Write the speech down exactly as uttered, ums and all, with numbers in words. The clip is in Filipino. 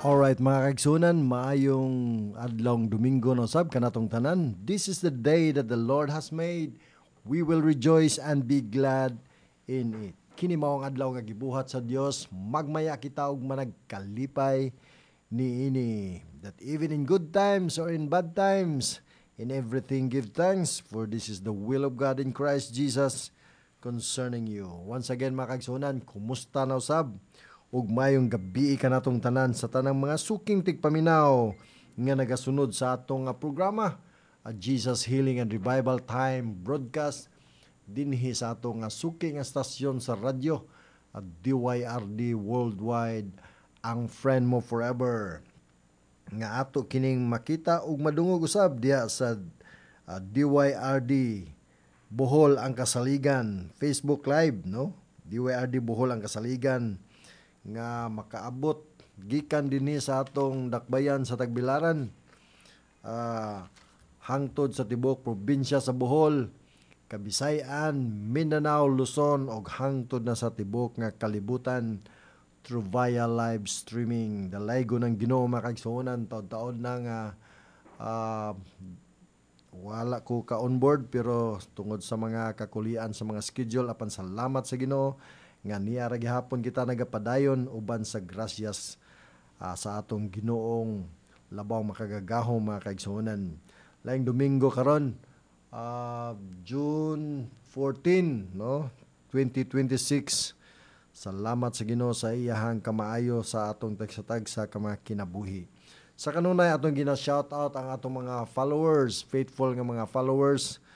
Alright mga kaigsunan, maayong adlong Domingo no sab kanatong tanan. This is the day that the Lord has made. We will rejoice and be glad in it. Kini mao ang adlaw nga gibuhat sa Dios, magmaya kita og managkalipay niini. That even in good times or in bad times, in everything give thanks, for this is the will of God in Christ Jesus concerning you. Once again mga kaigsunan, kumusta na usab? Ug mayong gabi ka natong tanan sa tanang mga suking tigpaminaw nga nagasunod sa atong nga programa, a Jesus Healing and Revival Time broadcast dinhi sa atong nga suking nga stasyon sa radyo, at D Y R D Worldwide, ang friend mo forever. Nga ato kining makita ug madungog usab diha sa uh, D Y R D Bohol ang Kasaligan Facebook Live, no? D Y R D Bohol ang Kasaligan nga makaabot gikan dinhi sa atong dakbayan sa Tagbilaran, uh, hangtod sa tibok probinsya sa Bohol, Kabisayan, Mindanao, Luzon ug hangtod na sa tibok nga kalibutan through via live streaming. Dalaygo ng Ginoo mga kaigsuonan, taon-taon na nga uh, wala ko ka on board, pero tungod sa mga kakulian sa mga schedule, apan salamat sa Ginoo nga niya ra gihapon kita nagapadayon uban sa grasyas uh, sa atong Ginoong labaw makagagahom mga kaigsuonan. Laing Domingo karon, uh, June fourteen, no, twenty twenty-six. Salamat sa Ginoo sa iyahang kamaayo sa atong tagsatag sa mga kinabuhi. Sa kanunay atong gina-shout out ang atong mga followers, faithful nga mga followers